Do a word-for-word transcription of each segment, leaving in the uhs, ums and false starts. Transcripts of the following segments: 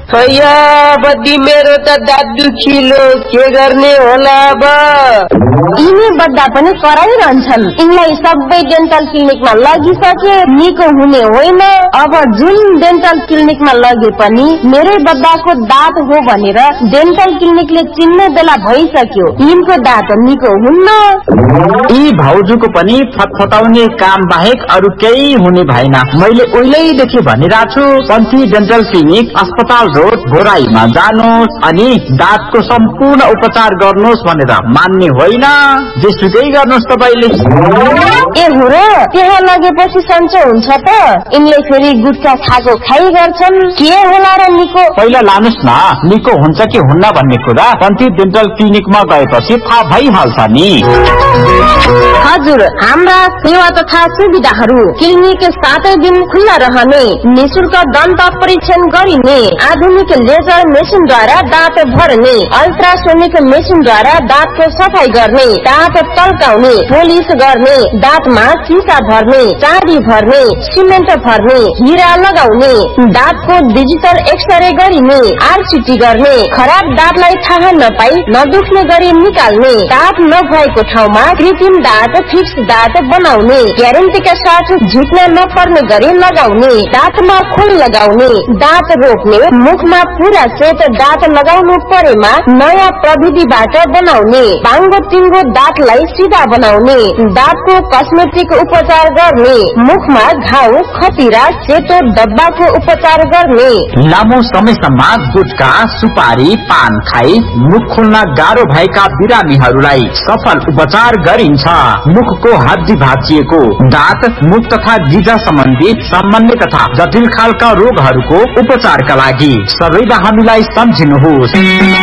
हैया बद्दी मेरो त दाँत दुखिलो के गर्ने होला अब। यिनी बद्दा पनि कराइरहन्छन्। यिनलाई सबै डेन्टल क्लिनिकमा लगिसके निको हुने होइन। अब जुन डेन्टल क्लिनिकमा लगे पनि मेरै बद्दाको दाँत हो भनेर डेन्टल क्लिनिकले चिन्ने बेला भइसक्यो। यिनको दाँत निको हुन्न। यी भाउजूको पनि फटफटाउने काम बाहेक अरू केही हुने भएन। मैले उहिलेदेखि भनिरहेको छु पन्थी डेन्टल क्लिनिक अस्पताल रोड घोराईमा जानुहोस् अनि दाँतको सम्पूर्ण उपचार गर्नुहोस् भनेर मान्ने होइन। जेसुकै गर्नुहोस् तपाईले। ए हो र, त्यहाँ लगेपछि सन्चो हुन्छ त? यिनले फेरि गुटखा खाएको खाइ गर्छन्। के होला र निको? पहिला लानुहोस् न, निको हुन्छ कि हुन्न भन्ने कुरा पन्थी डेन्टल क्लिनिकमा गएपछि थाहा भइहाल्छ नि। हजुर, हाम्रा सेवा तथा सुविधाहरू क्लिनिक सातै दिन खुल्ला रहने, निशुल्क दन्त परीक्षण गरिने, आधुनिक लेजर मेसिनद्वारा दाँत भर्ने, अल्ट्रासोनिक मेसिनद्वारा दाँतको सफाई गर्ने, दाँत तल्काउने, पोलिस गर्ने, दाँतमा सिसा भर्ने, चाँदी भर्ने, सिमेन्ट भर्ने, हिरा लगाउने, दाँतको डिजिटल एक्सरे गरिने, आरसिटी गर्ने, खराब दाँतलाई थाहा नपाई नदुख्ने गरी निकाल्ने, दाँत नभएको ठाउँमा कृत्रिम दाँत फिक्स दाँत बनाउने, ग्यारेन्टीका साथ झुक्न नपर्ने गरी लगाउने, दाँतमा खोल लगाउने, दाँत रोप्ने, मुखमा पूरा सेट दाँत लगाउनु परेमा नयाँ प्रविधिबाट बनाउने, बाङ्गो टिङ्गो दाँतलाई सिधा बनाउने, दाँतको कस्मेटिक उपचार गर्ने, मुखमा घाउ खतिरा सेतो डब्बाको उपचार गर्ने। लामो समयसम्म गुटखा सुपारी पान खाई मुख खोल्न गाह्रो भएका बिरामीहरूलाई सफल उपचार गरिन्छ। मुखको हड्डी भाँचिएको, दाँत मुख तथा गिजा सम्बन्धी सामान्य तथा जटिल खालका रोगहरूको उपचारका लागि सबैलाई हामीलाई सम्झिनुहोस्।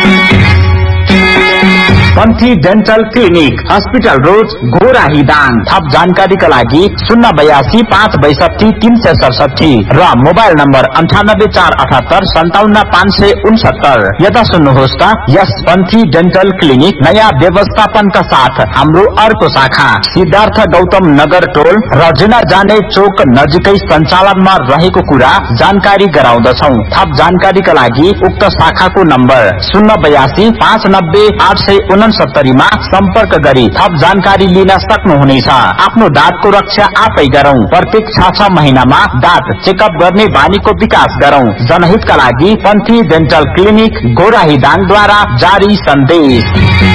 पन्थी dental clinic hospital road Ghorahi Dang. थप जानकारीका लागि शून्य बयासी पाँच बैसठी तीन सय सडसठी र मोबाइल नम्बर अन्ठानब्बे चार अठहत्तर सन्ताउन्न पाँच सय उनसत्तर। यता सुन्नुहोस् त, यस पन्थी डेन्टल क्लिनिक नयाँ व्यवस्थापनका साथ हाम्रो अर्को शाखा सिद्धार्थ गौतम नगर टोल रजुना जाने चोक नजिकै सञ्चालनमा रहेको कुरा जानकारी गराउँदछौ। थप जानकारीका लागि उक्त शाखाको नम्बर शून्य बयासी पाँच नब्बे आठ सय उनसत्तरीमा सम्पर्क गरी थप जानकारी लिन सक्नुहुनेछ। आफ्नो दाँतको रक्षा आफै गरौं। प्रत्येक छ छ महिनामा दाँत चेकअप गर्ने बानीको विकास गरौं। जनहितका लागि पन्थी डेन्टल क्लिनिक गोराही दाङद्वारा जारी सन्देश।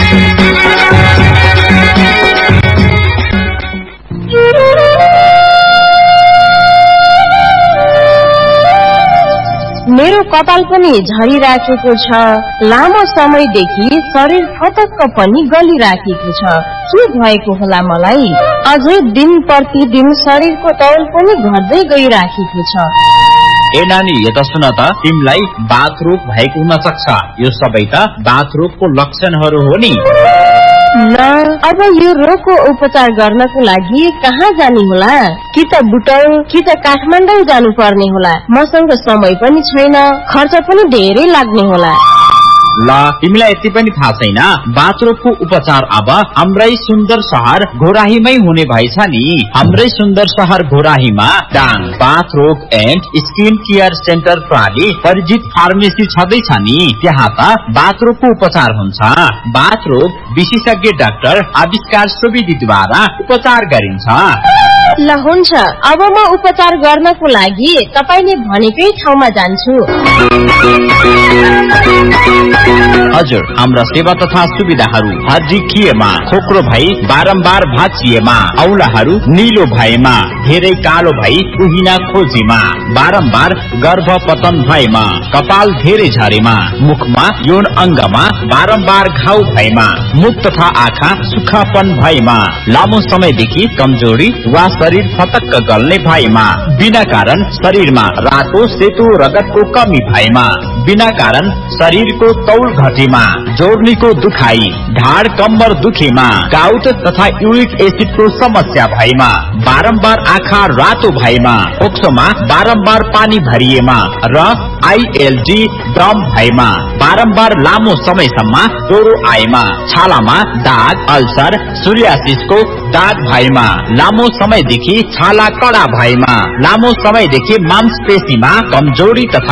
मेरो कपाल पनि झरिराखेको छ। लामो समयदेखि शरीर फटक्क पनि गलिराखेको छ। के भएको होला मलाई? अझै दिन प्रतिदिन शरीरको तौल पनि घट्दै गइराखेको छ। ए नानी, यता सुन त, तिमीलाई बाथ रोग भएको हुन सक्छ। यो सबै त बाथ रोगको लक्षणहरू हो नि। ल, अब यो रोगको उपचार गर्नको लागि कहाँ जाने होला? कि त बुटौल कि त काठमाडौँ जानु पर्ने होला। मसँग समय पनि छैन, खर्च पनि धेरै लाग्ने होला। ल, तिमीलाई यति पनि थाहा छैन? बाथ रोगको उपचार अब हाम्रै सुन्दर शहर घोराहीमै हुने भएछ नि। हाम्रै सुन्दर शहर घोराहीमा दाङ बाथ रोग एन्ड स्किन केयर सेन्टर प्रणाली परिचित फार्मेसी छँदैछ नि। त्यहाँ त बाथ रोगको उपचार हुन्छ। बाथ रोग विशेषज्ञ डाक्टर आविष्कार सुवेदीद्वारा उपचार गरिन्छ। ल हुन्छ, अब म उपचार गर्नको लागि तपाईले भनेकै ठाउँमा जान्छु। हजुर, हाम्रा सेवा तथा सुविधाहरू हड्डी खिएमा, खोक्रो भई बारम्बार भाँचिएमा, औलाहरू निलो भएमा, धेरै कालो भई उहिना खोजेमा, बारम्बार गर्भपतन भएमा, कपाल धेरै झरेमा, मुखमा यौन अङ्गमा बारम्बार घाउ भएमा, मुख तथा आँखा सुक्खापन भएमा, लामो समयदेखि कमजोरी वा शरीर फटक्क गल्ने भएमा, बिना कारण शरीरमा रातो सेतो रगतको कमी भएमा, बिना कारण शरीरको तौल घटेमा, जोर्नीको दुखाई, ढाड कम्बर दुखेमा, गाउट तथा युरिक एसिडको समस्या भएमा, बारम्बार आँखा रातो भएमा, फोक्सोमा बारम्बार पानी भरिएमा र आईएलडी दम भएमा, बारम्बार लामो समयसम्म ज्वरो आएमा, छालामा दाग अल्सर सोरियासिसको दाग भएमा, लामो समयदेखि छाला कडा भएमा, लामो समयदेखि मांसपेशीमा कमजोरी तथा